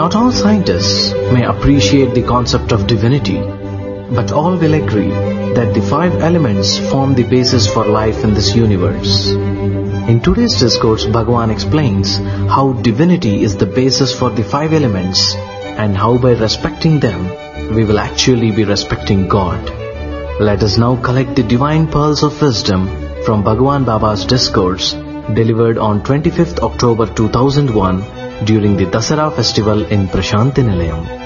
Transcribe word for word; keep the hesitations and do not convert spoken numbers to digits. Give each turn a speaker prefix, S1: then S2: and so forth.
S1: Not all scientists may appreciate the concept of divinity, but all will agree that the five elements form the basis for life in this universe. In today's discourse, Bhagavan explains how divinity is the basis for the five elements and how by respecting them, we will actually be respecting God. Let us now collect the divine pearls of wisdom from Bhagavan Baba's discourse delivered on twenty-fifth October two thousand one during the Dasara festival in Prashanti Nilayam.